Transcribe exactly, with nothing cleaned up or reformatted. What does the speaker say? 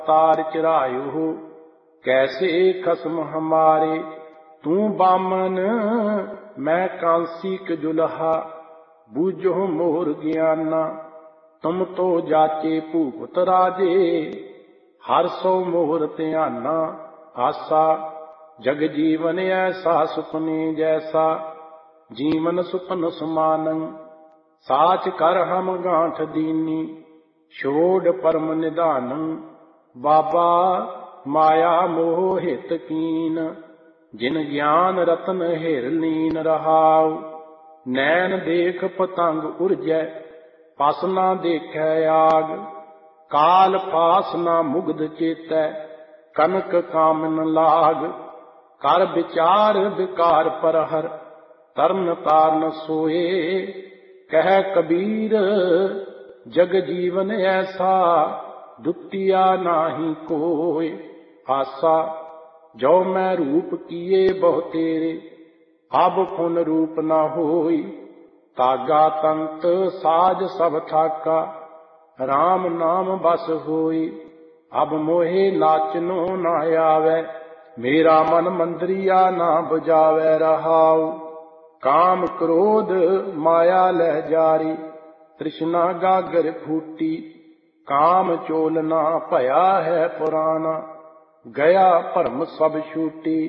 तार चिरायो कैसे खसम हमारे। तू बामन मैं कांसी के दुल्हा बूझो मोर ज्ञाना। तुम तो जाचे भूपत राजे हर सौ मोर ध्याना। आसा जग जीवन ऐसा सुपने जैसा जीवन सुपन समानं। साच कर हम गांठ दीनी छोड़ परम निधानं। बाबा माया मोह हित कीन जिन ज्ञान रतन हिर लीन रहाउ। नैन देख पतंग उर्जै पस ना देखै आग। काल पास ना मुग्ध चेतै कनक कामन लाग। कर विचार विकार परहर तरन तारन सोए। कह कबीर जग जीवन ऐसा दुतिया नाही कोय। आसा जो मैं रूप किए बहु तेरे अब पुन रूप न होई। तागा तंत साज सब थाका राम नाम बस होई। अब मोहे नाचनो न आवे मेरा मन मंदरिया ना बुझावे रहाउ। काम क्रोध माया लह जारी तृष्णा गागर फूटी। काम चोलना भया है पुराना गया भरम सब छूटी।